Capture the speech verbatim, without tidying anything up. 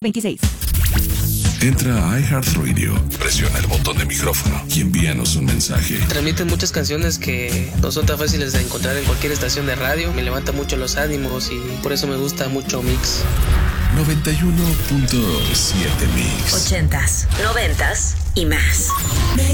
veintiséis. Entra a iHeartRadio, presiona el botón de micrófono y envíanos un mensaje. Transmiten muchas canciones que no son tan fáciles de encontrar en cualquier estación de radio. Me levanta mucho los ánimos y por eso me gusta mucho Mix. noventa y uno punto siete Mix. Ochentas, noventas y más.